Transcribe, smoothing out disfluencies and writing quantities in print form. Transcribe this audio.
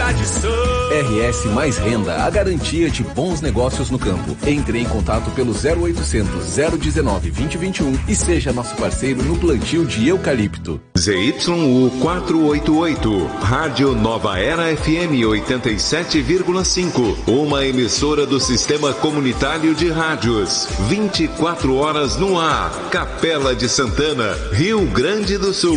tradição. RS Mais Renda, a garantia de bons negócios no campo. Entre em contato pelo 0800 019 2021 e seja nosso parceiro no plantio de eucalipto. ZYU 488, Rádio Nova Era FM 87,5, uma emissora do Sistema Comunitário de Rádios, 24 horas no ar, Capela de Santana, Rio Grande do Sul.